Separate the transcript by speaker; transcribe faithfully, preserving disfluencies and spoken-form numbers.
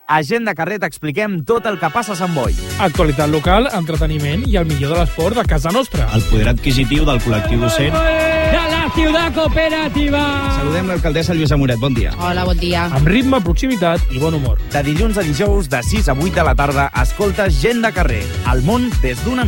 Speaker 1: A Gent de Carrer t'expliquem tot el que passa a Sant Boi.
Speaker 2: Actualitat local, entreteniment i el millor de l'esport de casa nostra.
Speaker 3: El poder adquisitiu del col·lectiu docent.
Speaker 4: De la ciutat cooperativa.
Speaker 3: Saludem l'alcaldessa Lluïsa Moret, bon dia.
Speaker 5: Hola, bon dia.
Speaker 2: Amb ritme, proximitat i bon humor.
Speaker 1: De dilluns a dijous, de sis a vuit de la tarda, escolta Gent de Carrer. El món des d'una